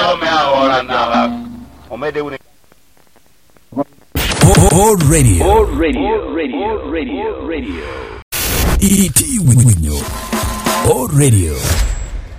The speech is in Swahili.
no me ahora nada. Omede une. Radio. E.T. Winyo. Radio.